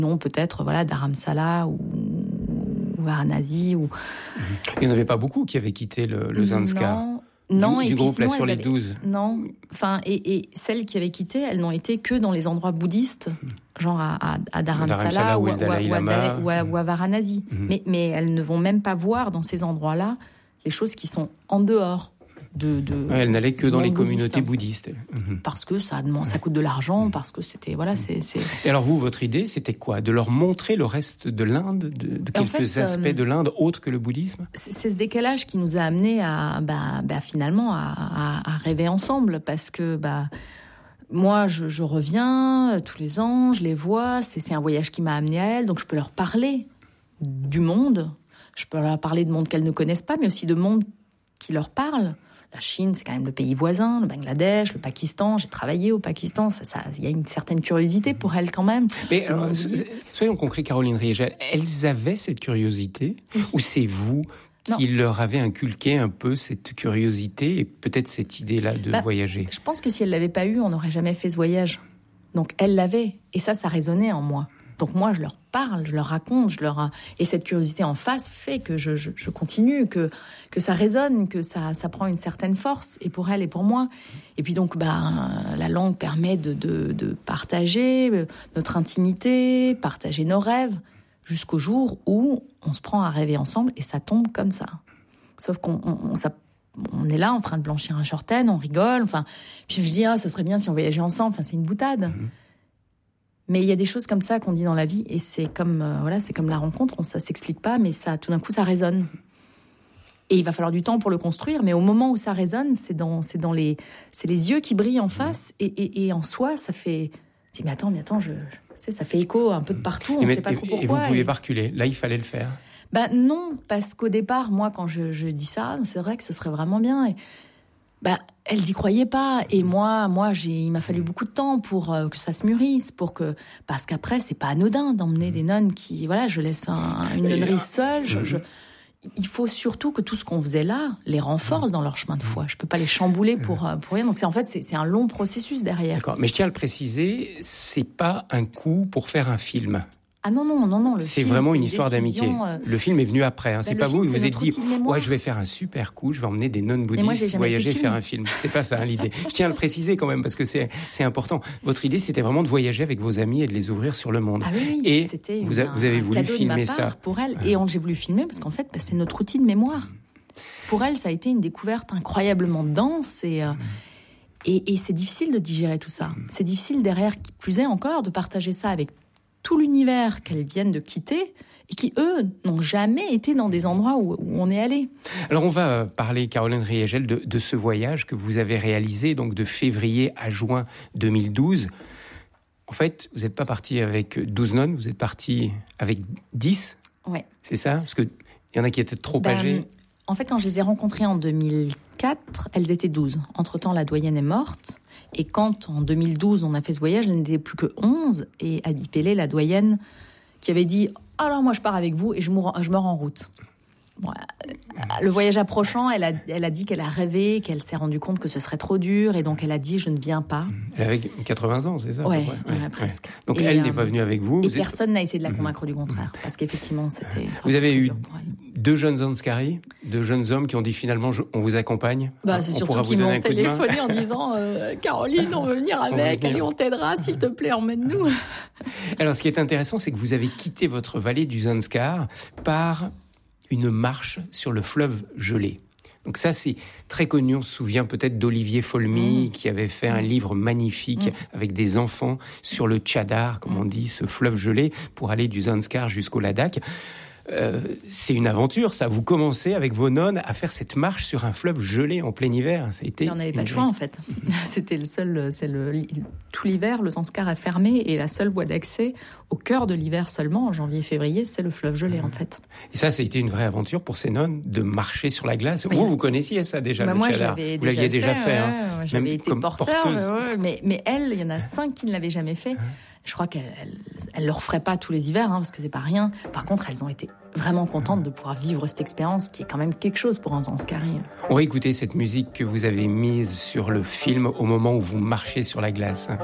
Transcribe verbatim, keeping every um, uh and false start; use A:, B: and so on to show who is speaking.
A: Non, peut-être voilà, Dharamsala ou, ou Varanasi. Ou...
B: Il n'y en avait pas beaucoup qui avaient quitté le, le Zanskar.
A: Non. Non,
B: du,
A: et
B: du
A: puis
B: groupe
A: sinon,
B: là sur les
A: avaient...
B: douze.
A: Non, enfin, et, et celles qui avaient quitté, elles n'ont été que dans les endroits bouddhistes, genre à, à, à Dharamsala ou, ou, ou, à, ou, à, ou à Varanasi. Mm-hmm. Mais, mais elles ne vont même pas voir dans ces endroits-là les choses qui sont en dehors de... de
B: ouais, elles n'allaient que dans les communautés bouddhistes.
A: Mm-hmm. Parce que ça, demande, ça coûte de l'argent, parce que c'était... Voilà, c'est, c'est...
B: Et alors vous, votre idée, c'était quoi ? De leur montrer le reste de l'Inde, de, de quelques en fait, aspects euh, de l'Inde autres que le bouddhisme ?
A: c'est, c'est ce décalage qui nous a amenés à, bah, bah, finalement, à, à, à rêver ensemble, parce que... Bah, moi, je, je reviens tous les ans, je les vois, c'est, c'est un voyage qui m'a amenée à elles, donc je peux leur parler du monde, je peux leur parler de monde qu'elles ne connaissent pas, mais aussi de monde qui leur parle. La Chine, c'est quand même le pays voisin, le Bangladesh, le Pakistan. J'ai travaillé au Pakistan, ça, ça, il y a une certaine curiosité pour elles quand même.
B: Mais alors, soyons concrets, Caroline Riegel, elles avaient cette curiosité, oui. Ou c'est vous qui non. leur avez inculqué un peu cette curiosité et peut-être cette idée-là de bah, voyager ?
A: Je pense que si elle l'avait pas eu, on n'aurait jamais fait ce voyage. Donc elle l'avait, et ça, ça résonnait en moi. Donc moi, je leur parle, je leur raconte, je leur... et cette curiosité en face fait que je, je, je continue, que, que ça résonne, que ça, ça prend une certaine force, et pour elle et pour moi. Et puis donc, bah, la langue permet de, de, de partager notre intimité, partager nos rêves, jusqu'au jour où on se prend à rêver ensemble, et ça tombe comme ça. Sauf qu'on on, on, ça, on est là en train de blanchir un shorten, on rigole, enfin, puis je dis, ah, ce serait bien si on voyageait ensemble, enfin, c'est une boutade. Mmh. Mais il y a des choses comme ça qu'on dit dans la vie, et c'est comme, euh, voilà, c'est comme la rencontre, on, ça ne s'explique pas, mais ça, tout d'un coup, ça résonne. Et il va falloir du temps pour le construire, mais au moment où ça résonne, c'est dans, c'est dans les, c'est les yeux qui brillent en face, et, et, et en soi, ça fait... Je dis, mais attends, mais attends, je, je sais, ça fait écho un peu de partout, on ne sait pas trop pourquoi.
B: Et vous ne pouviez
A: et...
B: pas reculer, là, il fallait le faire.
A: Ben non, parce qu'au départ, moi, quand je, je dis ça, c'est vrai que ce serait vraiment bien, et... Bah, elles y croyaient pas, et moi, moi, j'ai, il m'a fallu beaucoup de temps pour euh, que ça se mûrisse, pour que, parce qu'après, c'est pas anodin d'emmener des nonnes qui, voilà, je laisse un, une nonnerie seule. Je, je, il faut surtout que tout ce qu'on faisait là les renforce dans leur chemin de foi. Je peux pas les chambouler pour pour rien. Donc c'est en fait c'est, c'est un long processus derrière.
B: D'accord, mais je tiens à le préciser, c'est pas un coup pour faire un film.
A: Ah non, non, non, non. Le
B: c'est
A: film,
B: vraiment
A: c'est
B: une
A: une
B: histoire
A: décision,
B: d'amitié.
A: Euh...
B: Le film est venu après. Hein. C'est
A: bah,
B: pas vous qui vous êtes dit, ouais, je vais faire un super coup, je vais emmener des nonnes bouddhistes voyager, faire un film. C'était pas ça hein, l'idée. Je tiens à le préciser quand même parce que c'est c'est important. Votre idée, c'était vraiment de voyager avec vos amis et de les ouvrir sur le monde.
A: Ah oui,
B: et
A: c'était
B: vous, a,
A: un,
B: vous avez
A: un
B: voulu filmer ça
A: pour elle. Et on, j'ai voulu filmer parce qu'en fait, bah, c'est notre outil de mémoire. Pour elle, ça a été une découverte incroyablement dense et. Euh, Et, et c'est difficile de digérer tout ça. C'est difficile derrière, qui plus est encore, de partager ça avec tout l'univers qu'elles viennent de quitter et qui, eux, n'ont jamais été dans des endroits où, où on est allé.
B: Alors, on va parler, Caroline Riegel, de, de ce voyage que vous avez réalisé, donc de février à juin deux mille douze. En fait, vous n'êtes pas parti avec douze nonnes, vous êtes parti avec dix.
A: Ouais.
B: C'est ça ? Parce qu'il y en a qui étaient trop
A: ben,
B: âgées.
A: En fait, quand je les ai rencontrées en deux mille quatre, elles étaient douze. Entre-temps, la doyenne est morte. Et quand, en deux mille douze, on a fait ce voyage, elles n'étaient plus que onze. Et Abby Pellé, la doyenne, qui avait dit « Alors moi, je pars avec vous et je, je meurs en route ». Bon, le voyage approchant, elle a, elle a dit qu'elle a rêvé, qu'elle s'est rendue compte que ce serait trop dur. Et donc, elle a dit « Je ne viens pas ».
B: Elle avait quatre-vingts ans, c'est ça ?
A: Oui,
B: ouais,
A: ouais, presque.
B: Ouais. Donc,
A: et
B: elle
A: euh,
B: n'est pas venue avec vous.
A: Et
B: vous
A: personne
B: êtes...
A: n'a essayé de la convaincre mmh. du contraire. Parce qu'effectivement, c'était...
B: Vous avez eu deux jeunes Zanskaris, deux jeunes hommes qui ont dit finalement je, on vous accompagne.
A: Bah, c'est
B: on
A: surtout qu'ils m'ont téléphoné en disant euh, Caroline, on veut venir avec, allez, on t'aidera, s'il te plaît, emmène-nous.
B: Alors, ce qui est intéressant, c'est que vous avez quitté votre vallée du Zanskar par une marche sur le fleuve gelé. Donc ça, c'est très connu. On se souvient peut-être d'Olivier Folmy, mmh. qui avait fait un livre magnifique mmh. avec des enfants sur le Tchadar, comme on dit, ce fleuve gelé, pour aller du Zanskar jusqu'au Ladakh. Euh, c'est une aventure, ça. Vous commencez avec vos nonnes à faire cette marche sur un fleuve gelé en plein hiver. Ça a été.
A: On n'avait pas le choix en fait. C'était le seul, c'est le tout l'hiver, le Zanskar a fermé et la seule voie d'accès au cœur de l'hiver seulement, en janvier-février, c'est le fleuve gelé mmh. en fait.
B: Et ça, ça a été une vraie aventure pour ces nonnes de marcher sur la glace. Oui. Vous, vous connaissiez ça déjà,
A: bah
B: le
A: moi,
B: Tchadar.
A: Vous
B: déjà l'aviez déjà fait.
A: Ouais,
B: hein.
A: ouais, j'avais
B: Même
A: été porteur, mais, ouais, mais, mais elle, il y en a cinq qui ne l'avaient jamais fait. Je crois qu'elles ne le referaient pas tous les hivers, hein, parce que c'est pas rien. Par contre, elles ont été vraiment contentes de pouvoir vivre cette expérience, qui est quand même quelque chose pour un Zanskari.
B: On va écouter cette musique que vous avez mise sur le film au moment où vous marchez sur la glace.